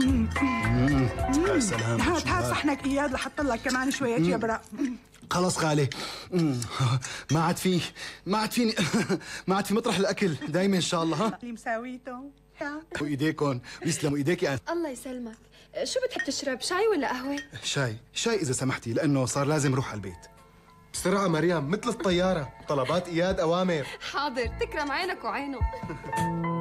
يا سلام. هات صحنك اياد لحط لك كمان شويه يبرق. خلص خالي. ما عاد فيني ما عاد في مطرح الاكل دايما ان شاء الله. ها اللي مساويته وايديكم يسلموا ايديكي. أنا الله يسلمك. شو بتحب تشرب، شاي ولا قهوة؟ شاي اذا سمحتي، لانه صار لازم روح على البيت. بسرعة مريم، مثل الطيارة، طلبات إياد أوامر. حاضر، تكرم عينك وعينه.